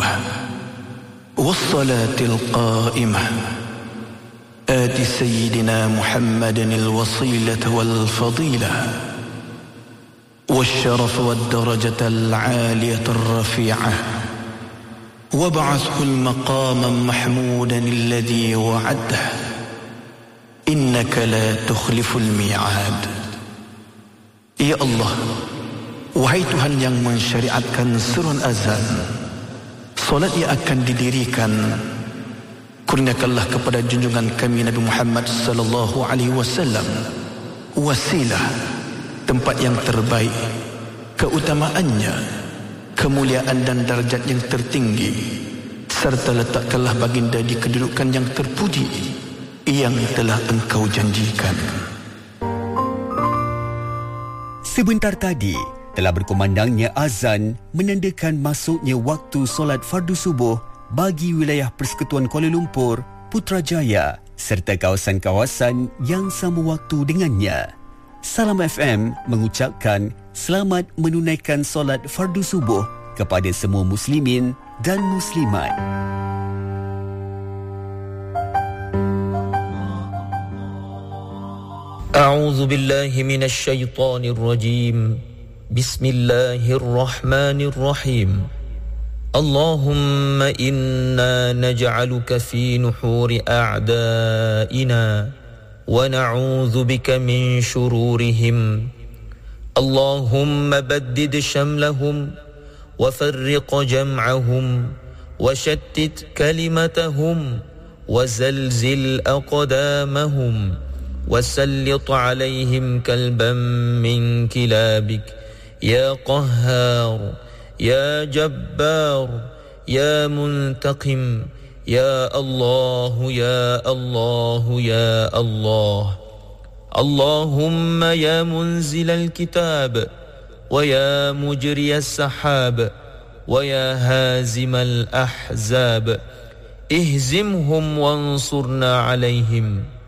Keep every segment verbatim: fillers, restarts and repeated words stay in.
والصلاة القائمة آت سيدنا محمد الوصيلة والفضيلة والشرف والدرجة العالية الرفيعة وابعثه المقام محمودا الذي وعده إنك لا تخلف الميعاد. Ya Allah, wahai Tuhan yang mensyariatkan seruan azan, solat yang akan didirikan, kurniakanlah kepada junjungan kami Nabi Muhammad sallallahu alaihi wasallam wasilah, tempat yang terbaik, keutamaannya, kemuliaan dan darjat yang tertinggi, serta letakkanlah baginda di kedudukan yang terpuji yang telah engkau janjikan. Sebentar tadi telah berkumandangnya azan menandakan masuknya waktu solat fardu subuh bagi wilayah Persekutuan Kuala Lumpur, Putrajaya serta kawasan-kawasan yang sama waktu dengannya. Salam F M mengucapkan selamat menunaikan solat fardu subuh kepada semua muslimin dan muslimat. A'udzu billahi minasy syaithanir rajim. Bismillahirrahmanirrahim. Allahumma inna naj'aluka fi nuhuri a'da'ina wa na'udzu bika min shururihim. Allahumma baddid shamlahum wa farriq jam'ahum wa shattit kalimatahum wa zalzil aqdamahum وسلط عليهم كلبا من كلابك يا قهار يا جبار يا منتقم يا الله يا الله يا الله. اللهم يا منزل الكتاب ويا مجري السحاب ويا هازم الأحزاب اهزمهم وانصرنا عليهم.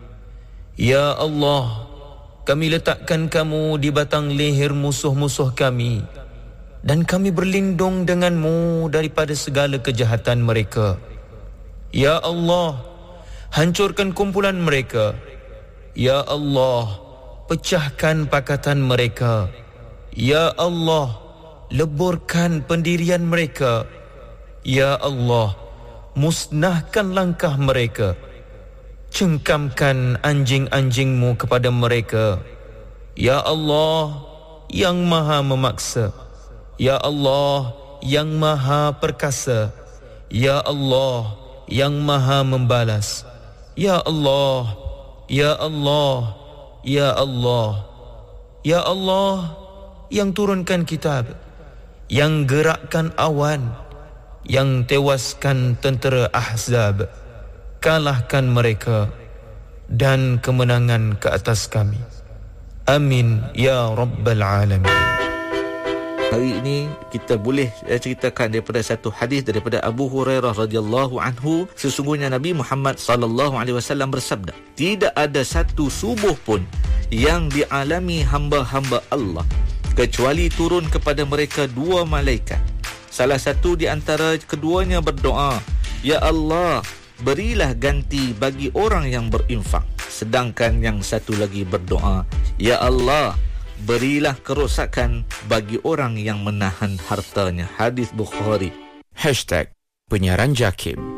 Ya Allah, kami letakkan kamu di batang leher musuh-musuh kami dan kami berlindung denganmu daripada segala kejahatan mereka. Ya Allah, hancurkan kumpulan mereka. Ya Allah, pecahkan pakatan mereka. Ya Allah, leburkan pendirian mereka. Ya Allah, musnahkan langkah mereka. Cengkamkan anjing-anjingmu kepada mereka. Ya Allah yang maha memaksa. Ya Allah yang maha perkasa. Ya Allah yang maha membalas. Ya Allah, Ya Allah, Ya Allah. Ya Allah yang turunkan kitab, yang gerakkan awan, yang tewaskan tentera Ahzab. Kalahkan mereka dan kemenangan ke atas kami. Amin ya Rabbal Alamin. Hari ini kita boleh ceritakan daripada satu hadis daripada Abu Hurairah radhiyallahu anhu, sesungguhnya Nabi Muhammad sallallahu alaihi wasallam bersabda, tidak ada satu subuh pun yang dialami hamba-hamba Allah kecuali turun kepada mereka dua malaikat. Salah satu di antara keduanya berdoa, Ya Allah, berilah ganti bagi orang yang berinfak. Sedangkan yang satu lagi berdoa, Ya Allah, berilah kerosakan bagi orang yang menahan hartanya. Hadis Bukhari. Hashtag Penyiaran Jakim.